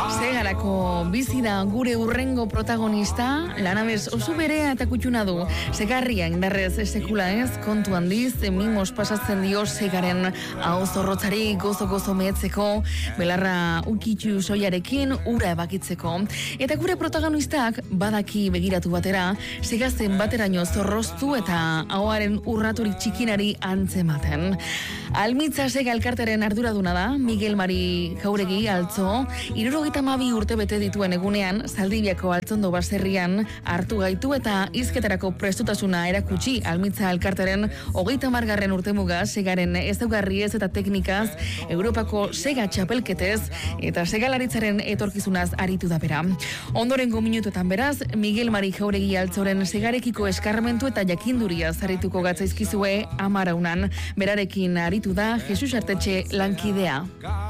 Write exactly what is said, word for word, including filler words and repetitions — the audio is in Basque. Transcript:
Segarako bizi da gure urrengo protagonista, lanabez oso berea eta kutxuna du. Segarria indarrez sekula ez, kontu handiz, mimos pasatzen dio segaren hau zorrotzari gozo-gozo mehetzeko, belarra ukitxu soiarekin ura ebakitzeko. Eta gure protagonistak badaki begiratu batera, segazen bateraino zorroztu eta ahoaren urraturik txikinari antzematen. Almitza sega elkarteren arduraduna da, Miguel Mari Jauregi altzo, hirurogeita hamabi urte bete dituen egunean, Zaldibiako altzondo baserrian hartu gaitu eta hizketarako prestutasuna erakutsi Almitza elkarteren hogeita hamargarren urtemuga segaren ezaugarriez eta teknikaz, Europako sega txapelketez eta segalaritzaren etorkizunaz aritu da bera. Ondorengo minutuetan beraz, Miguel Mari Jauregi altzoren segarekiko eskarmentu eta jakinduria zarituko gatzaizkizue amaraunan, berarekin aritu da Jesus Artetxe lankidea.